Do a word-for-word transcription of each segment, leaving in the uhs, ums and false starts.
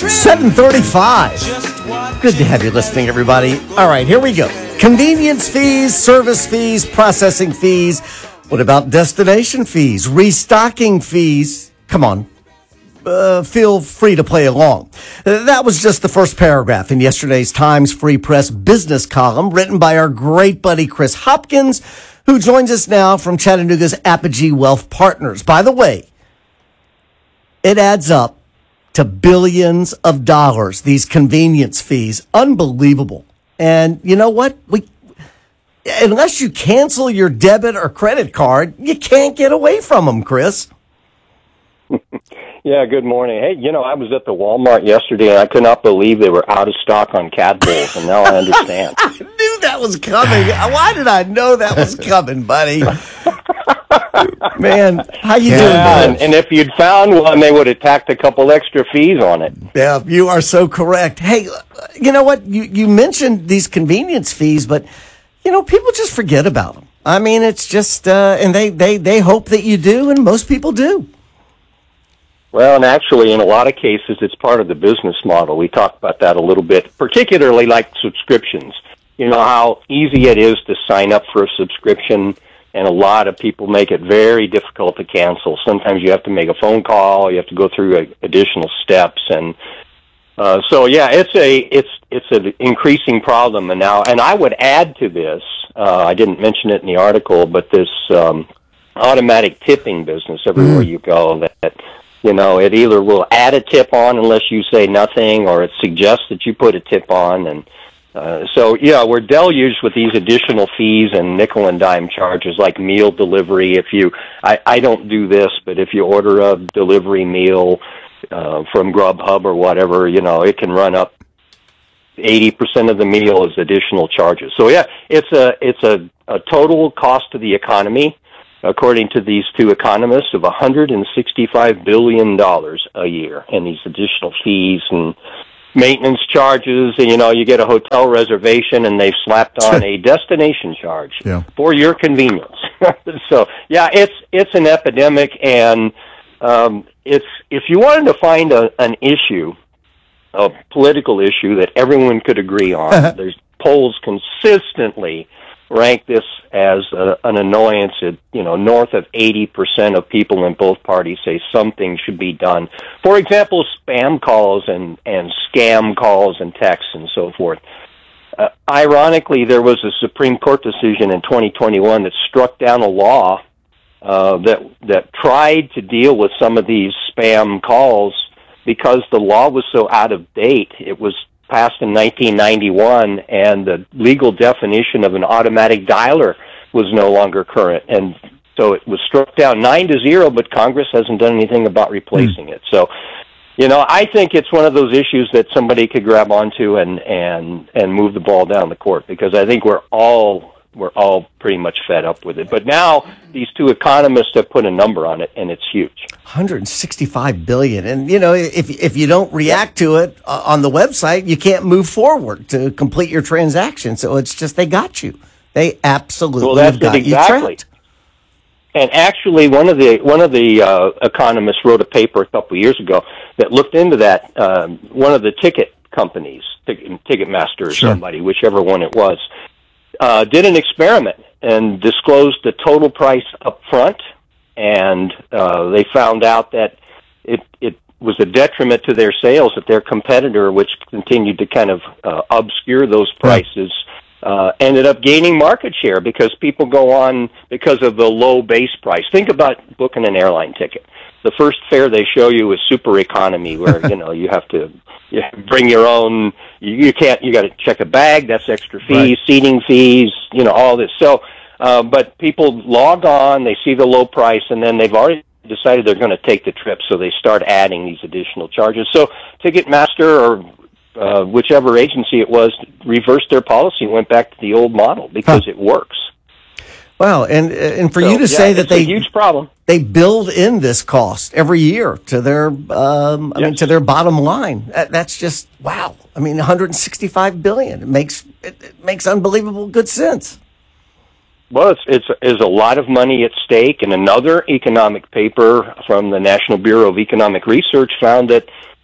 seven thirty-five. Good to have you listening, everybody. All right, here we go. Convenience fees, service fees, processing fees. What about destination fees, restocking fees? Come on. Uh, feel free to play along. Uh, that was just the first paragraph in yesterday's Times Free Press business column written by our great buddy Chris Hopkins, who joins us now from Chattanooga's Apogee Wealth Partners. By the way, it adds up to billions of dollars, these convenience fees. Unbelievable. And you know what? We, unless you cancel your debit or credit card, you can't get away from them, Chris. Yeah, good morning. Hey, you know, I was at the Walmart yesterday, and I could not believe they were out of stock on cat bowls, and now I understand. I knew that was coming. Why did I know that was coming, buddy? Man, how you yeah, doing, man? And, and if you'd found one, they would have tacked a couple extra fees on it. Yeah, you are so correct. Hey, you know what? You, you mentioned these convenience fees, but, you know, people just forget about them. I mean, it's just, uh, and they, they, they hope that you do, and most people do. Well, and actually, in a lot of cases, it's part of the business model. We talked about that a little bit, particularly like subscriptions. You know how easy it is to sign up for a subscription, and a lot of people make it very difficult to cancel. Sometimes you have to make a phone call, you have to go through a, additional steps, and uh, so yeah, it's a it's it's an increasing problem. And now, and I would add to this, uh, I didn't mention it in the article, but this um, automatic tipping business everywhere mm. you go that. You know, it either will add a tip on unless you say nothing, or it suggests that you put a tip on. And uh, so, yeah, we're deluged with these additional fees and nickel and dime charges like meal delivery. If you, I, I don't do this, but if you order a delivery meal uh, from Grubhub or whatever, you know, it can run up eighty percent of the meal as additional charges. So, yeah, it's a, it's a, a total cost to the economy, according to these two economists, of one hundred sixty-five billion dollars a year, and these additional fees and maintenance charges. And, you know, you get a hotel reservation, and they've slapped on a destination charge yeah. for your convenience. So, yeah, it's it's an epidemic, and um, it's if you wanted to find a, an issue, a political issue that everyone could agree on, there's polls consistently rank this as a, an annoyance. It, you know, north of eighty percent of people in both parties say something should be done. For example, spam calls and, and scam calls and texts and so forth. Uh, ironically, there was a Supreme Court decision in twenty twenty-one that struck down a law uh, that that tried to deal with some of these spam calls because the law was so out of date. It was passed in nineteen ninety-one, and the legal definition of an automatic dialer was no longer current. And so it was struck down nine to zero, but Congress hasn't done anything about replacing mm. it. So, you know, I think it's one of those issues that somebody could grab onto and, and, and move the ball down the court, because I think we're all we're all pretty much fed up with it. But now these two economists have put a number on it, and it's huge. one hundred sixty-five billion dollars. And, you know, if if you don't react to it uh, on the website, you can't move forward to complete your transaction. So it's just they got you. They absolutely well, that's have got it exactly. you trapped. And actually, one of the one of the uh, economists wrote a paper a couple of years ago that looked into that. Um, one of the ticket companies, ticket, Ticketmaster or sure. somebody, whichever one it was, uh, did an experiment and disclosed the total price up front, and uh, they found out that it it was a detriment to their sales, that their competitor, which continued to kind of uh, obscure those prices, uh, ended up gaining market share because people go on because of the low base price. Think about booking an airline ticket. The first fare they show you is super economy, where, you know, you have to you bring your own, you, you can't, you got to check a bag, that's extra fees, right. seating fees, you know, all this. So, uh, but people log on, they see the low price, and then they've already decided they're going to take the trip, so they start adding these additional charges. So Ticketmaster, or uh, whichever agency it was, reversed their policy and went back to the old model because huh. it works. Wow, and and for so, you to yeah, say that it's they a huge problem. They build in this cost every year to their um, I yes. mean to their bottom line. That, that's just wow. I mean, one hundred sixty-five billion dollars. It makes it, it makes unbelievable good sense. Well, it's, it's it's a lot of money at stake, and another economic paper from the National Bureau of Economic Research found that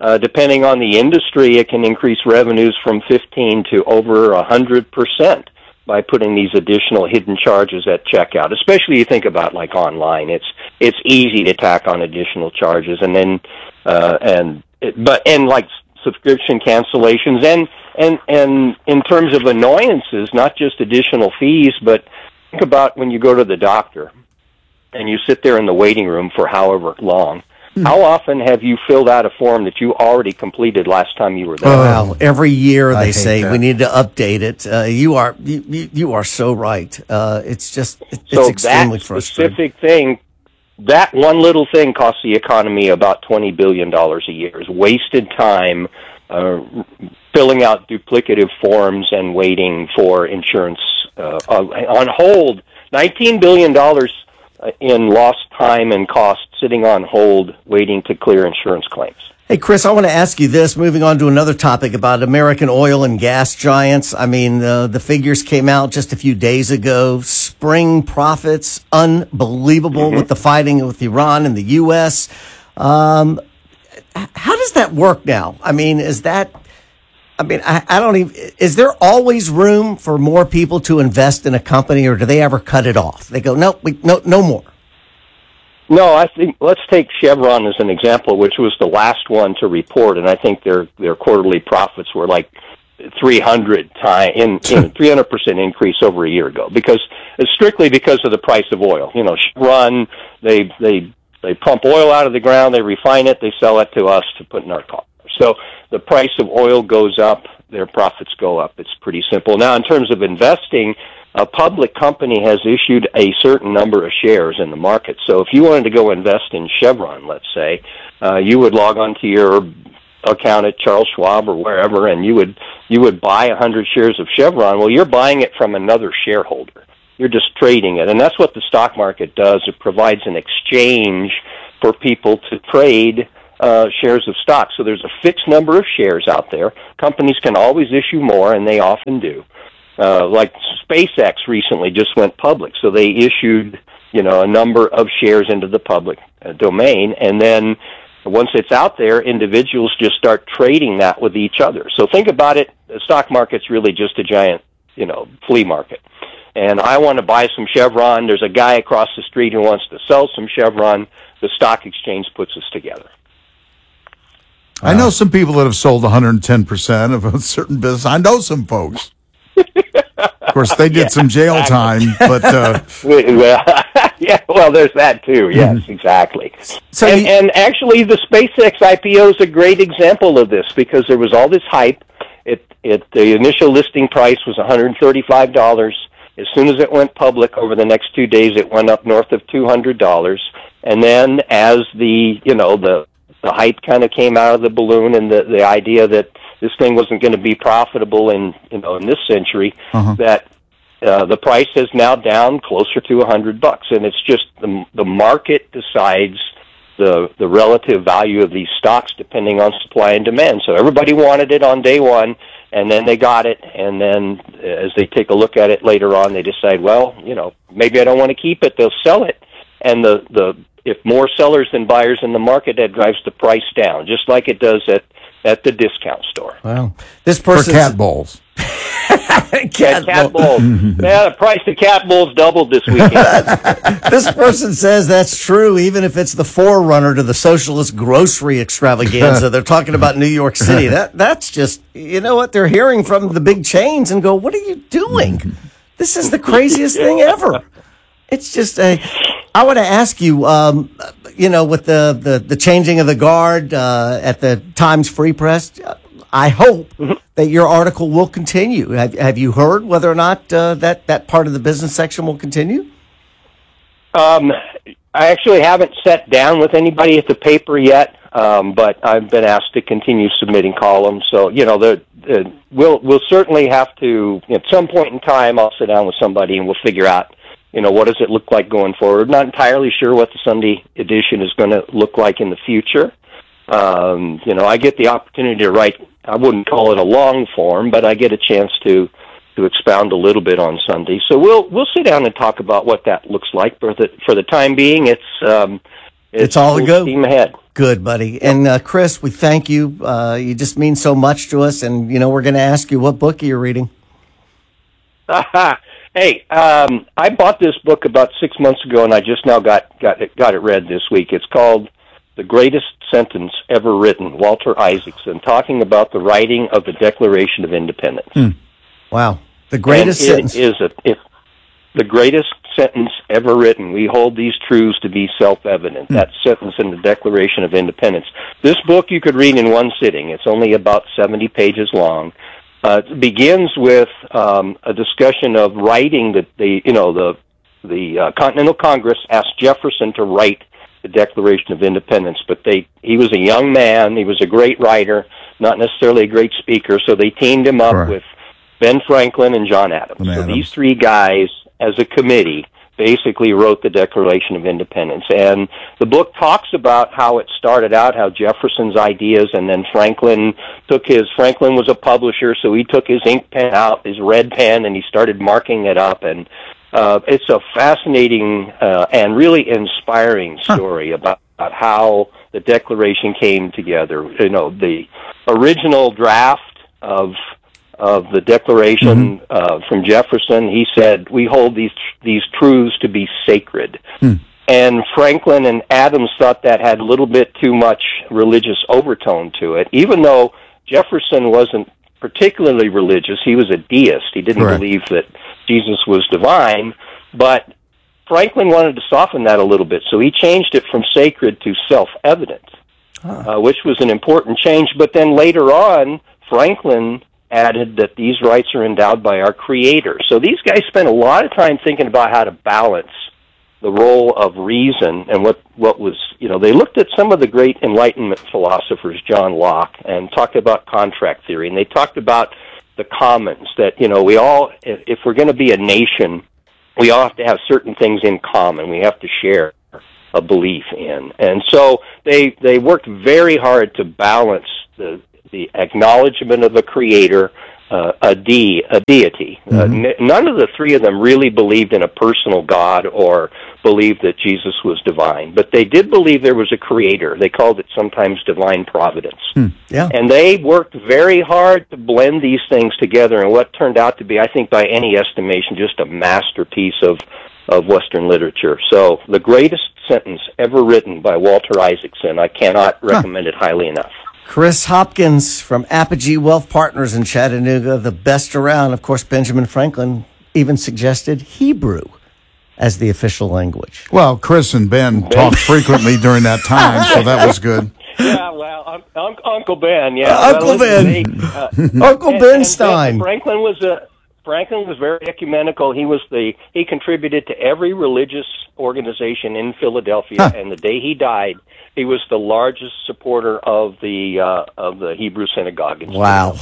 Uh, depending on the industry, it can increase revenues from fifteen to over one hundred percent by putting these additional hidden charges at checkout. Especially you think about like online, it's it's easy to tack on additional charges, and then uh, and it, but and like subscription cancellations, and and and in terms of annoyances, not just additional fees, but think about when you go to the doctor and you sit there in the waiting room for however long. How often have you filled out a form that you already completed last time you were there? Oh, wow. Every year I they hate say that. we need to update it. Uh, you are you, you you are so right. Uh, it's just it, So it's extremely that frustrating. specific thing, that one little thing costs the economy about twenty billion dollars a year. It's wasted time uh, filling out duplicative forms and waiting for insurance uh, on hold. nineteen billion dollars in lost time and cost sitting on hold waiting to clear insurance claims. Hey, Chris, I want to ask you this, moving on to another topic about American oil and gas giants. I mean, uh, the figures came out just a few days ago. Spring profits, unbelievable mm-hmm. with the fighting with Iran and the U S. Um, how does that work now? I mean, is that... I mean, I, I don't even, is there always room for more people to invest in a company, or do they ever cut it off? They go, no, we, no, no more. No, I think, let's take Chevron as an example, which was the last one to report, and I think their, their quarterly profits were like three hundred time, in, in three hundred percent increase over a year ago, because it's strictly because of the price of oil. You know, Chevron, they, they, they pump oil out of the ground, they refine it, they sell it to us to put in our car. So the price of oil goes up, their profits go up. It's pretty simple. Now, in terms of investing, a public company has issued a certain number of shares in the market. So if you wanted to go invest in Chevron, let's say, uh, you would log on to your account at Charles Schwab or wherever, and you would you would buy one hundred shares of Chevron. Well, you're buying it from another shareholder. You're just trading it. And that's what the stock market does. It provides an exchange for people to trade Uh, shares of stock. So there's a fixed number of shares out there. Companies can always issue more, and they often do. Uh, like SpaceX recently just went public, so they issued, you know, a number of shares into the public uh, domain, and then once it's out there, individuals just start trading that with each other. So think about it, the stock market's really just a giant, you know, flea market. And I want to buy some Chevron. There's a guy across the street who wants to sell some Chevron. The stock exchange puts us together. I know some people that have sold one hundred ten percent of a certain business. I know some folks. Of course, they did yeah, some jail exactly. time, but uh, well, yeah, well, there's that too. Yes, mm-hmm. exactly. So, and, you, and actually, the SpaceX I P O is a great example of this because there was all this hype. It, it, the initial listing price was one hundred thirty-five dollars. As soon as it went public, over the next two days, it went up north of two hundred dollars. And then, as the you know the The hype kind of came out of the balloon, and the, the idea that this thing wasn't going to be profitable in you know in this century. Uh-huh. That uh, the price is now down closer to a hundred bucks, and it's just the the market decides the the relative value of these stocks depending on supply and demand. So everybody wanted it on day one, and then they got it, and then as they take a look at it later on, they decide, well, you know, maybe I don't want to keep it. They'll sell it, and the the if more sellers than buyers in the market, that drives the price down, just like it does at, at the discount store. Wow. This For person cat bowls. cat, cat, cat bowls. Yeah, the price of cat bowls doubled this weekend. This person says that's true, even if it's the forerunner to the socialist grocery extravaganza. They're talking about New York City. That That's just, you know what, they're hearing from the big chains and go, what are you doing? This is the craziest thing ever. It's just a... I want to ask you, um, you know, with the, the, the changing of the guard uh, at the Times Free Press, I hope mm-hmm. that your article will continue. Have, have you heard whether or not uh, that, that part of the business section will continue? Um, I actually haven't sat down with anybody at the paper yet, um, but I've been asked to continue submitting columns. So, you know, the, the, we'll, we'll certainly have to, at some point in time, I'll sit down with somebody and we'll figure out, you know, what does it look like going forward? Not entirely sure what the Sunday edition is going to look like in the future. Um, you know, I get the opportunity to write, I wouldn't call it a long form, but I get a chance to, to expound a little bit on Sunday. So we'll, we'll sit down and talk about what that looks like. For the, for the time being, it's, um, it's, it's all a go. Steam ahead. Good, buddy. And uh, Chris, we thank you. Uh, you just mean so much to us. And, you know, we're going to ask you, what book are you reading? Hey, um, I bought this book about six months ago, and I just now got, got, it, got it read this week. It's called The Greatest Sentence Ever Written, Walter Isaacson, talking about the writing of the Declaration of Independence. Hmm. Wow. The greatest and sentence. It is a, it, the greatest sentence ever written. We hold these truths to be self-evident. Hmm. That sentence in the Declaration of Independence. This book you could read in one sitting. It's only about seventy pages long. Uh, it begins with um, a discussion of writing that the, you know, the the uh, Continental Congress asked Jefferson to write the Declaration of Independence, but they he was a young man. He was a great writer, not necessarily a great speaker. So they teamed him up Sure. with Ben Franklin and John Adams. And so Adams. these three guys, as a committee, basically wrote the Declaration of Independence. And the book talks about how it started out, how Jefferson's ideas, and then Franklin took his, Franklin was a publisher, so he took his ink pen out, his red pen, and he started marking it up. And uh, it's a fascinating uh, and really inspiring story huh. about, about how the Declaration came together. You know, the original draft of of the Declaration mm-hmm. uh, from Jefferson, he said, we hold these these truths to be sacred. Mm. And Franklin and Adams thought that had a little bit too much religious overtone to it, even though Jefferson wasn't particularly religious. He was a deist. He didn't Correct. believe that Jesus was divine, but Franklin wanted to soften that a little bit, so he changed it from sacred to self-evident, huh. uh, which was an important change. But then later on, Franklin added that these rights are endowed by our Creator. So these guys spent a lot of time thinking about how to balance the role of reason and what, what was, you know, they looked at some of the great Enlightenment philosophers, John Locke, and talked about contract theory, and they talked about the commons, that, you know, we all, if, if we're going to be a nation, we all have to have certain things in common. We have to share a belief in. And so they, they worked very hard to balance the the acknowledgement of a creator, uh, a de, a deity. Mm-hmm. Uh, n- none of the three of them really believed in a personal God or believed that Jesus was divine, but they did believe there was a creator. They called it sometimes divine providence. Hmm. Yeah. And they worked very hard to blend these things together in what turned out to be, I think by any estimation, just a masterpiece of, of Western literature. So the greatest sentence ever written by Walter Isaacson. I cannot recommend huh. it highly enough. Chris Hopkins from Apogee Wealth Partners in Chattanooga, the best around. Of course, Benjamin Franklin even suggested Hebrew as the official language. Well, Chris and Ben, Ben. talked frequently during that time, so that was good. Yeah, well, um, um, Uncle Ben, yeah. Uh, Uncle well, Ben. They, uh, Uncle and, Ben and Stein. Franklin was a... Franklin was very ecumenical. He was the he contributed to every religious organization in Philadelphia, huh. and the day he died, he was the largest supporter of the uh, of the Hebrew synagogue in Wow,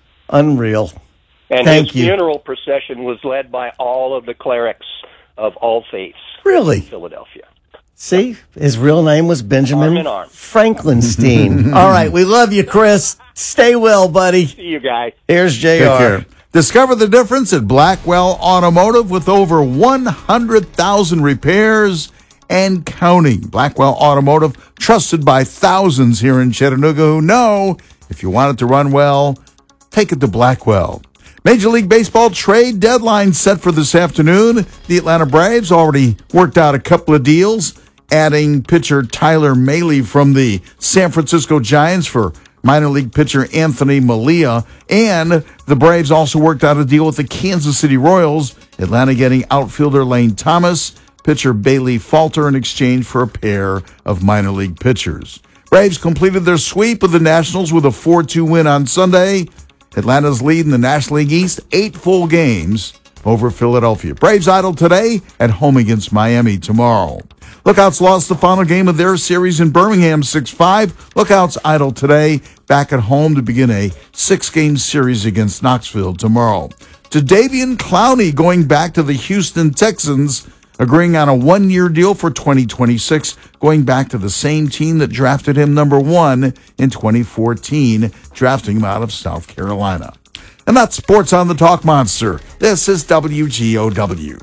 unreal! And Thank his you. funeral procession was led by all of the clerics of all faiths. Really, in Philadelphia. See, his real name was Benjamin arm in arm. Franklinstein. All right, we love you, Chris. Stay well, buddy. See you guys. Here's J Take R. care. Discover the difference at Blackwell Automotive with over one hundred thousand repairs and counting. Blackwell Automotive, trusted by thousands here in Chattanooga who know if you want it to run well, take it to Blackwell. Major League Baseball trade deadline set for this afternoon. The Atlanta Braves already worked out a couple of deals, adding pitcher Tyler Mahle from the San Francisco Giants for minor league pitcher Anthony Malia, and the Braves also worked out a deal with the Kansas City Royals, Atlanta getting outfielder Lane Thomas, pitcher Bailey Falter in exchange for a pair of minor league pitchers. Braves completed their sweep of the Nationals with a four two win on Sunday. Atlanta's lead in the National League East, eight full games over Philadelphia. Braves idle today, at home against Miami tomorrow. Lookouts lost the final game of their series in Birmingham six five. Lookouts idle today, back at home to begin a six-game series against Knoxville tomorrow. Jadeveon Clowney going back to the Houston Texans, agreeing on a one-year deal for twenty twenty-six, going back to the same team that drafted him number one in twenty fourteen, drafting him out of South Carolina. And that's Sports on the Talk Monster. This is W G O W.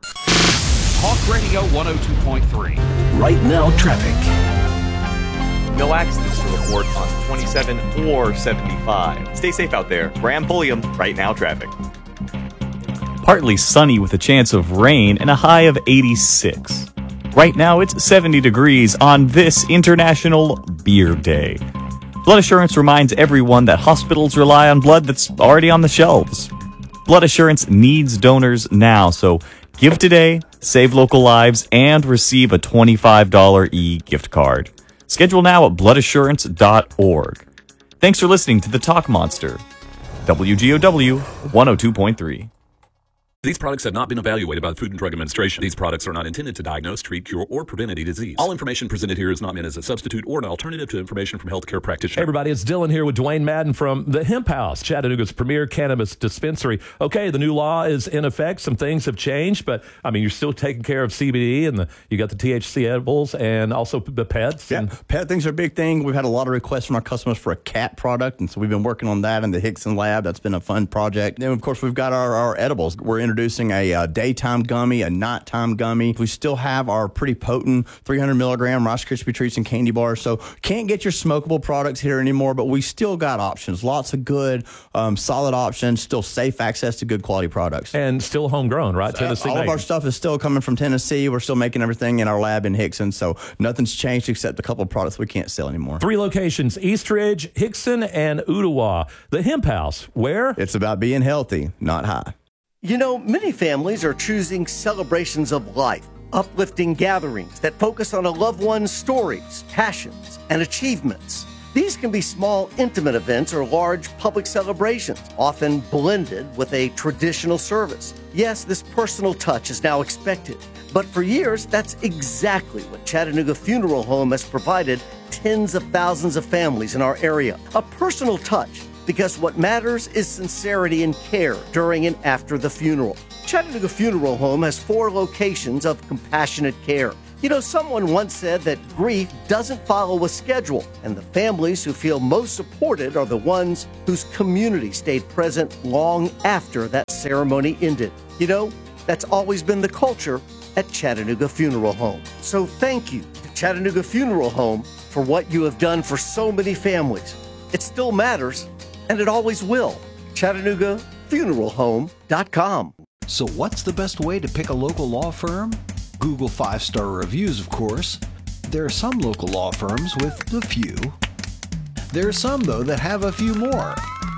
Talk Radio one oh two point three. Right now, traffic. No accidents to report on twenty-seven or seventy-five. Stay safe out there. Graham Pulliam, Right Now Traffic. Partly sunny with a chance of rain and a high of eighty-six. Right now it's seventy degrees on this International Beer Day. Blood Assurance reminds everyone that hospitals rely on blood that's already on the shelves. Blood Assurance needs donors now, so give today, save local lives, and receive a twenty-five dollars e-gift card. Schedule now at blood assurance dot org. Thanks for listening to The Talk Monster. W G O W one oh two point three. These products have not been evaluated by the Food and Drug Administration. These products are not intended to diagnose, treat, cure, or prevent any disease. All information presented here is not meant as a substitute or an alternative to information from healthcare practitioners. Hey everybody, it's Dylan here with Dwayne Madden from the Hemp House, Chattanooga's premier cannabis dispensary. Okay, the new law is in effect. Some things have changed, but I mean, you're still taking care of C B D, and the, you got the T H C edibles and also the pets. Yeah, and pet things are a big thing. We've had a lot of requests from our customers for a cat product, and so we've been working on that in the Hickson lab. That's been a fun project. Then, of course, we've got our, our edibles. We're introducing a uh, daytime gummy, a nighttime gummy. We still have our pretty potent three hundred milligram Rice Krispie treats and candy bars. So can't get your smokable products here anymore, but we still got options. Lots of good, um, solid options. Still safe access to good quality products. And still homegrown, right? So Tennessee. all made. of our stuff is still coming from Tennessee. We're still making everything in our lab in Hickson. So nothing's changed except a couple of products we can't sell anymore. Three locations: Eastridge, Hickson, and Ottawa. The Hemp House, where? It's about being healthy, not high. You know, many families are choosing celebrations of life, uplifting gatherings that focus on a loved one's stories, passions, and achievements. These can be small, intimate events or large public celebrations, often blended with a traditional service. Yes, this personal touch is now expected, but for years, that's exactly what Chattanooga Funeral Home has provided tens of thousands of families in our area. A personal touch, because what matters is sincerity and care during and after the funeral. Chattanooga Funeral Home has four locations of compassionate care. You know, someone once said that grief doesn't follow a schedule, and the families who feel most supported are the ones whose community stayed present long after that ceremony ended. You know, that's always been the culture at Chattanooga Funeral Home. So thank you to Chattanooga Funeral Home for what you have done for so many families. It still matters, and it always will. Chattanooga Funeral Home dot com. So what's the best way to pick a local law firm? Google five-star reviews, of course. There are some local law firms with a few. There are some, though, that have a few more.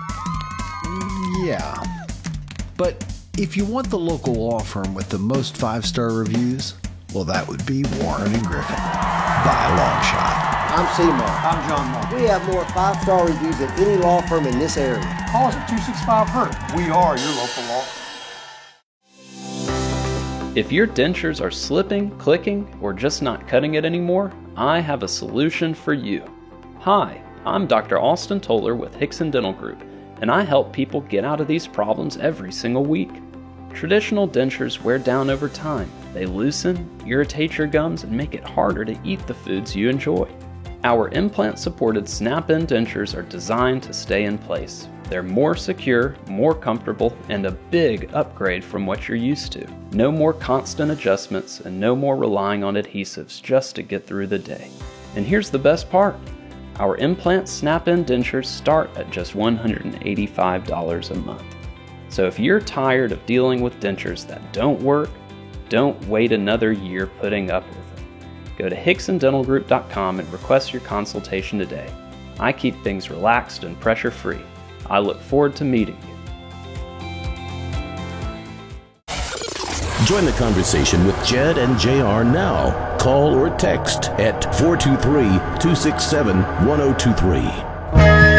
Yeah. But if you want the local law firm with the most five-star reviews, well, that would be Warren and Griffin, by a long shot. I'm Seymour. I'm John Mark. We have more five-star reviews than any law firm in this area. Call us at two six five, H U R T. We are your local law firm. If your dentures are slipping, clicking, or just not cutting it anymore, I have a solution for you. Hi, I'm Doctor Austin Toller with Hickson Dental Group, and I help people get out of these problems every single week. Traditional dentures wear down over time. They loosen, irritate your gums, and make it harder to eat the foods you enjoy. Our implant-supported snap-in dentures are designed to stay in place. They're more secure, more comfortable, and a big upgrade from what you're used to. No more constant adjustments and no more relying on adhesives just to get through the day. And here's the best part. Our implant snap-in dentures start at just one hundred eighty-five dollars a month. So if you're tired of dealing with dentures that don't work, don't wait another year putting up with them. Go to Hickson Dental Group dot com and request your consultation today. I keep things relaxed and pressure-free. I look forward to meeting you. Join the conversation with Jed and J R now. Call or text at four two three, two six seven, one oh two three.